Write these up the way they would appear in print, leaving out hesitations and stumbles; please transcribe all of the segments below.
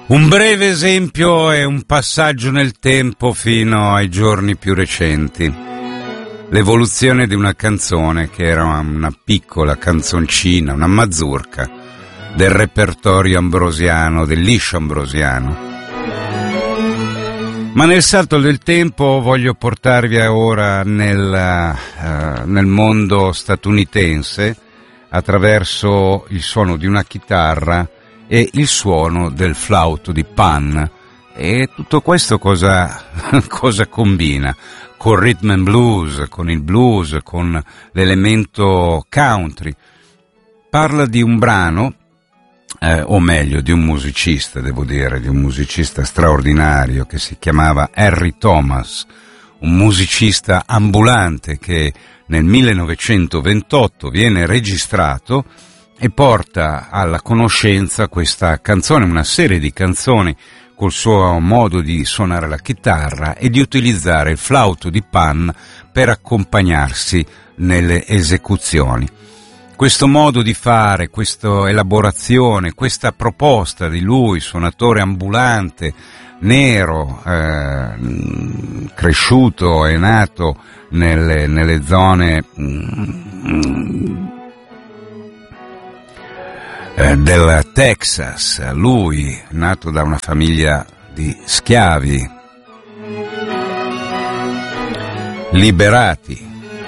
Un breve esempio è un passaggio nel tempo fino ai giorni più recenti. L'evoluzione di una canzone che era una piccola canzoncina, una mazurka del repertorio ambrosiano, del liscio ambrosiano. Ma nel salto del tempo voglio portarvi ora nel mondo statunitense attraverso il suono di una chitarra e il suono del flauto di Pan. E tutto questo cosa combina? Col rhythm and blues, con il blues, con l'elemento country. Parla di un brano, o meglio di un musicista, devo dire, di un musicista straordinario che si chiamava Harry Thomas, un musicista ambulante che nel 1928 viene registrato e porta alla conoscenza questa canzone, una serie di canzoni col suo modo di suonare la chitarra e di utilizzare il flauto di Pan per accompagnarsi nelle esecuzioni. Questo modo di fare, questa elaborazione, questa proposta di lui, suonatore ambulante, nero, cresciuto e nato nelle zone del Texas, lui nato da una famiglia di schiavi liberati.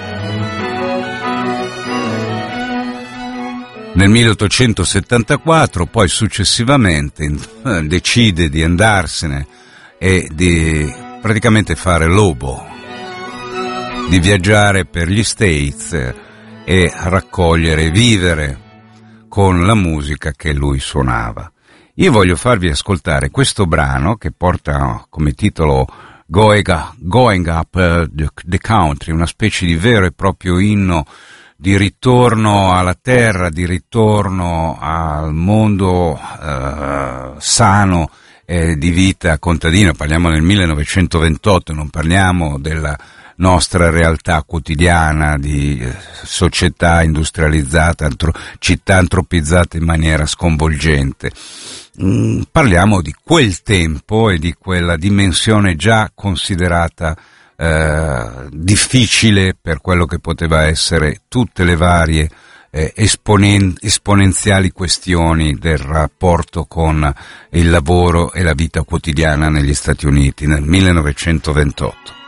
Nel 1874 poi successivamente decide di andarsene e di praticamente fare lobo, di viaggiare per gli States e raccogliere, vivere con la musica che lui suonava. Io voglio farvi ascoltare questo brano che porta come titolo Going Up the Country, una specie di vero e proprio inno di ritorno alla terra, di ritorno al mondo sano di vita contadina. Parliamo del 1928, non parliamo della nostra realtà quotidiana di società industrializzata, città antropizzate in maniera sconvolgente. Parliamo di quel tempo e di quella dimensione già considerata difficile per quello che poteva essere tutte le varie esponenziali questioni del rapporto con il lavoro e la vita quotidiana negli Stati Uniti nel 1928.